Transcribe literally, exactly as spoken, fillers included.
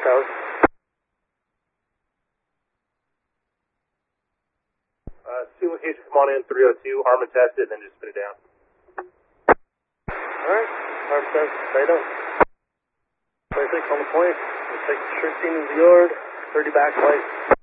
Towers. Uh, two location, come on in, three oh two, Harmon test it, and then just spin it down. Alright, Harmon test, stay down. twenty-six on the point, we'll take sixteen into the yard, thirty back light.